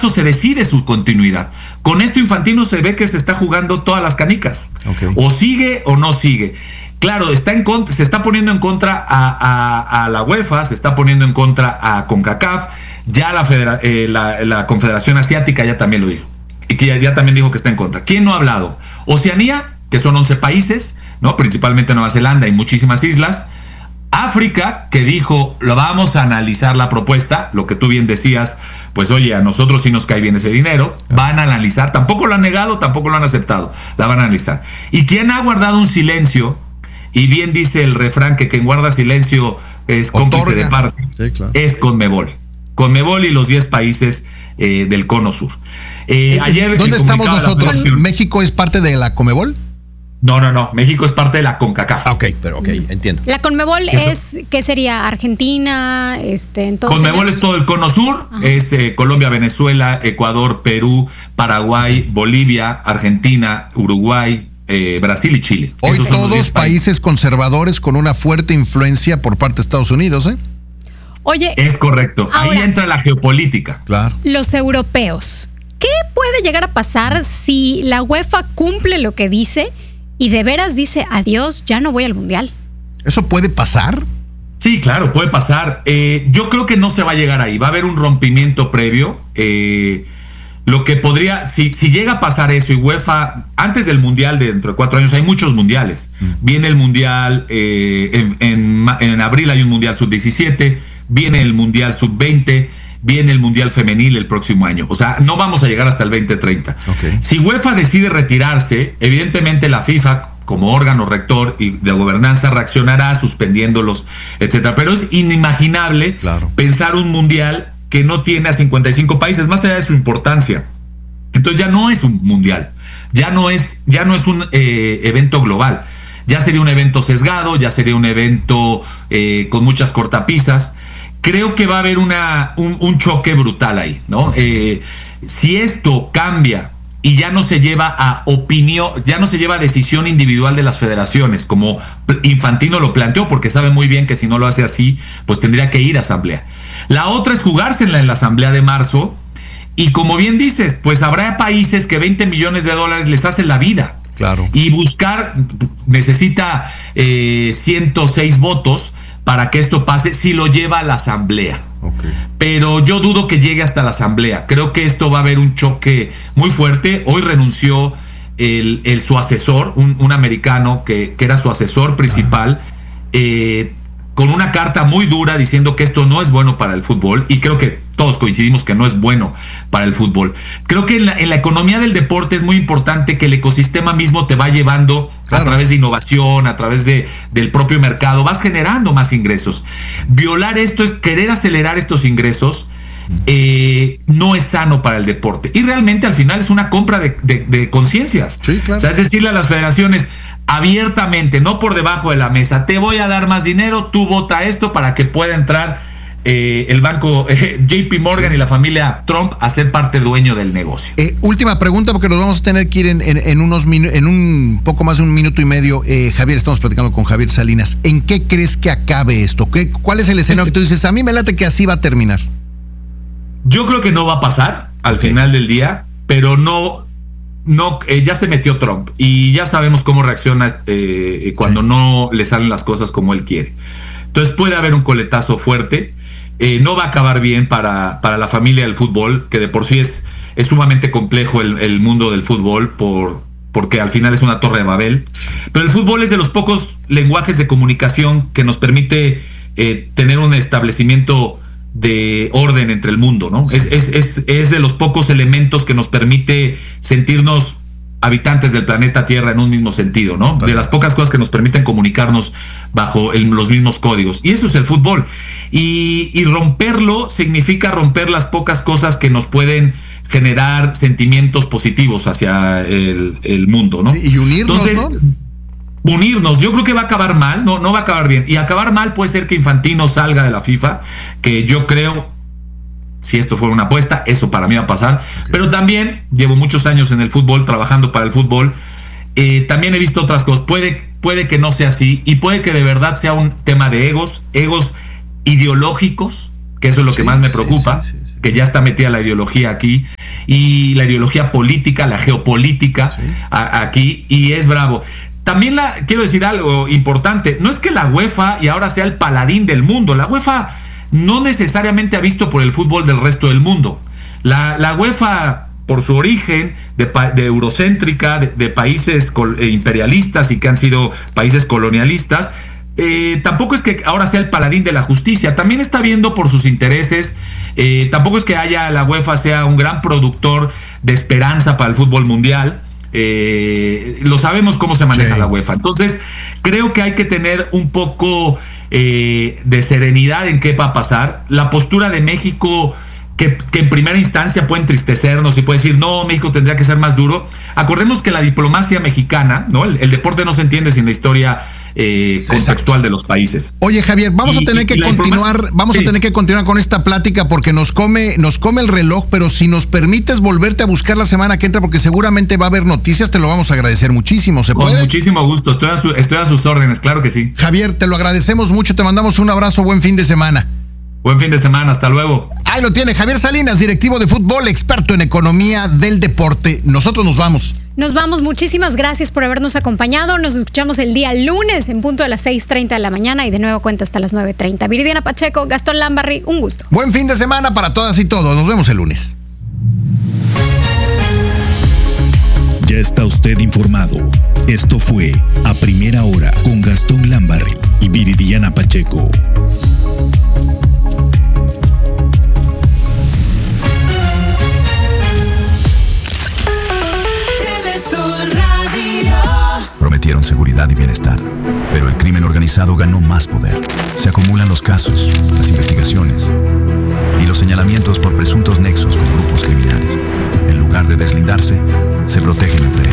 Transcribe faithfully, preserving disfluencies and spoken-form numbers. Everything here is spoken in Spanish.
marzo se decide su continuidad. Con esto Infantino se ve que se está jugando todas las canicas. Okay. O sigue o no sigue. Claro, está en contra, se está poniendo en contra a, a, a la UEFA, se está poniendo en contra a CONCACAF, ya la, federa, eh, la, la Confederación Asiática ya también lo dijo. Y que ya, ya también dijo que está en contra. ¿Quién no ha hablado? Oceanía, que son once países, ¿no? Principalmente Nueva Zelanda y muchísimas islas. África, que dijo, lo vamos a analizar la propuesta, lo que tú bien decías, pues oye, a nosotros sí nos cae bien ese dinero, van a analizar, tampoco lo han negado, tampoco lo han aceptado, la van a analizar. Y quien ha guardado un silencio, y bien dice el refrán que quien guarda silencio es cómplice Otorga. de parte, sí, claro. es Conmebol. Conmebol y los diez países eh, del Cono Sur. Eh, ayer ¿Dónde estamos nosotros? ¿México es parte de la Conmebol? No, no, no. México es parte de la CONCACAF. Ah, ok, pero ok, entiendo. La Conmebol es, ¿qué sería? Argentina, este, entonces. Conmebol es todo el Cono Sur, Ajá. es eh, Colombia, Venezuela, Ecuador, Perú, Paraguay, Bolivia, Argentina, Uruguay, eh, Brasil y Chile. Hoy Esos todos países. países conservadores con una fuerte influencia por parte de Estados Unidos, ¿eh? Oye. Es correcto. Ahora, ahí entra la geopolítica. Claro. Los europeos. ¿Qué puede llegar a pasar si la UEFA cumple lo que dice y de veras dice adiós, ya no voy al mundial? ¿Eso puede pasar? Sí, claro, puede pasar. Eh, yo creo que no se va a llegar ahí. Va a haber un rompimiento previo. Eh, lo que podría, si, si llega a pasar eso y UEFA, antes del mundial de dentro de cuatro años, hay muchos mundiales. Mm. Viene el mundial, eh, en, en, en abril hay un mundial sub diecisiete, viene el mundial sub veinte, viene el mundial femenil el próximo año. O sea, no vamos a llegar hasta el veinte treinta. Okay. Si UEFA decide retirarse, evidentemente la FIFA, como órgano rector y de gobernanza, reaccionará suspendiéndolos, etcétera. Pero es inimaginable claro. pensar un mundial que no tiene a cincuenta y cinco países, más allá de su importancia. Entonces ya no es un mundial, ya no es, ya no es un eh, evento global. Ya sería un evento sesgado, ya sería un evento eh, con muchas cortapisas. Creo que va a haber una, un, un choque brutal ahí, ¿no? Eh, si esto cambia y ya no se lleva a opinión, ya no se lleva a decisión individual de las federaciones, como Infantino lo planteó, porque sabe muy bien que si no lo hace así, pues tendría que ir a asamblea. La otra es jugársela en la asamblea de marzo, y como bien dices, pues habrá países que veinte millones de dólares les hacen la vida. Claro. Y buscar, necesita eh, ciento seis votos para que esto pase si lo lleva a la asamblea. Okay. Pero yo dudo que llegue hasta la asamblea. Creo que esto va a haber un choque muy fuerte. Hoy renunció el, el su asesor, un, un americano que, que era su asesor principal, ah. eh, con una carta muy dura diciendo que esto no es bueno para el fútbol, y creo que todos coincidimos que no es bueno para el fútbol. Creo que en la, en la economía del deporte es muy importante que el ecosistema mismo te va llevando claro. a través de innovación, a través de, del propio mercado, vas generando más ingresos. Violar esto es querer acelerar estos ingresos, eh, no es sano para el deporte. Y realmente al final es una compra de, de, de conciencias. Sí, claro. O sea, es decirle a las federaciones abiertamente, no por debajo de la mesa, te voy a dar más dinero, tú vota esto para que pueda entrar eh, el banco eh, J P Morgan y la familia Trump a ser parte dueño del negocio. Eh, última pregunta, porque nos vamos a tener que ir en, en, en unos minu- en un poco más de un minuto y medio. Eh, Javier, estamos platicando con Javier Salinas. ¿En qué crees que acabe esto? ¿Qué, ¿Cuál es el escenario que tú dices? A mí me late que así va a terminar. Yo creo que no va a pasar al okay. final del día, pero no... No, eh, ya se metió Trump y ya sabemos cómo reacciona eh, cuando sí. no le salen las cosas como él quiere. Entonces puede haber un coletazo fuerte. Eh, no va a acabar bien para, para la familia del fútbol, que de por sí es, es sumamente complejo el, el mundo del fútbol por, porque al final es una torre de Babel. Pero el fútbol es de los pocos lenguajes de comunicación que nos permite eh, tener un establecimiento de orden entre el mundo, ¿no? Es, es, es, es de los pocos elementos que nos permite sentirnos habitantes del planeta Tierra en un mismo sentido, ¿no? De las pocas cosas que nos permiten comunicarnos bajo el, los mismos códigos. Y eso es el fútbol. Y, y romperlo significa romper las pocas cosas que nos pueden generar sentimientos positivos hacia el, el mundo, ¿no? Y unirnos, Entonces, ¿no? Unirnos, yo creo que va a acabar mal, no, no va a acabar bien. Y acabar mal puede ser que Infantino salga de la FIFA, que yo creo, si esto fuera una apuesta, eso para mí va a pasar. Okay. Pero también llevo muchos años en el fútbol, trabajando para el fútbol. Eh, también he visto otras cosas. Puede, puede que no sea así, y puede que de verdad sea un tema de egos, egos ideológicos, que eso es lo sí, que más me preocupa, sí, sí, sí, sí. que ya está metida la ideología aquí. y la ideología política, la geopolítica sí. a, aquí, y es bravo. También la, quiero decir algo importante, no es que la UEFA y ahora sea el paladín del mundo, la UEFA no necesariamente ha visto por el fútbol del resto del mundo. La, la UEFA, por su origen de, de eurocéntrica, de, de países col, eh, imperialistas y que han sido países colonialistas, eh, tampoco es que ahora sea el paladín de la justicia, también está viendo por sus intereses. Eh, tampoco es que haya la UEFA sea un gran productor de esperanza para el fútbol mundial. Eh, lo sabemos cómo se maneja sí. la UEFA. Entonces, creo que hay que tener un poco eh, de serenidad en qué va a pasar. La postura de México, que, que en primera instancia puede entristecernos y puede decir, no, México tendría que ser más duro. Acordemos que la diplomacia mexicana, ¿no? El, el deporte no se entiende sin la historia Eh, contextual de los países. Oye, Javier, vamos y, a tener que continuar, vamos sí. a tener que continuar con esta plática porque nos come, nos come el reloj, pero si nos permites volverte a buscar la semana que entra, porque seguramente va a haber noticias, te lo vamos a agradecer muchísimo. ¿Se puede? Con muchísimo gusto, estoy a, su, estoy a sus órdenes, claro que sí. Javier, te lo agradecemos mucho, te mandamos un abrazo, buen fin de semana. Buen fin de semana, hasta luego. Ahí lo tiene Javier Salinas, directivo de fútbol, experto en economía del deporte. Nosotros nos vamos. Nos vamos, muchísimas gracias por habernos acompañado. Nos escuchamos el día lunes en punto de las seis treinta de la mañana y de nuevo cuenta hasta las nueve treinta. Viridiana Pacheco, Gastón Lambarri, un gusto. Buen fin de semana para todas y todos. Nos vemos el lunes. Ya está usted informado. Esto fue A Primera Hora con Gastón Lambarri y Viridiana Pacheco. Prometieron seguridad y bienestar, pero el crimen organizado ganó más poder. Se acumulan los casos, las investigaciones y los señalamientos por presuntos nexos con grupos criminales. En lugar de deslindarse, se protegen entre